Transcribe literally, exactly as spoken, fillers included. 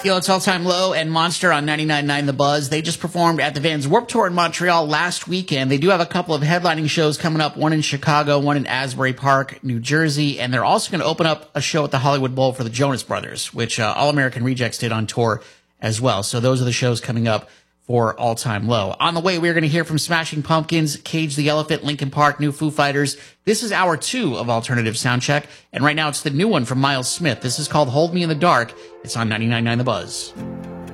Yo, it's All Time Low and Monster on ninety-nine point nine The Buzz. They just performed at the Vans Warped Tour in Montreal last weekend. They do have a couple of headlining shows coming up, one in Chicago, one in Asbury Park, New Jersey, and they're also going to open up a show at the Hollywood Bowl for the Jonas Brothers, which uh, All American Rejects did on tour as well. So those are the shows coming up for All Time Low. On the way, we're going to hear from Smashing Pumpkins, Cage the Elephant, Linkin Park, New Foo Fighters. This is hour two of Alternative Soundcheck, and right now it's the new one from Miles Smith. This is called Hold Me in the Dark. It's on ninety-nine point nine The Buzz.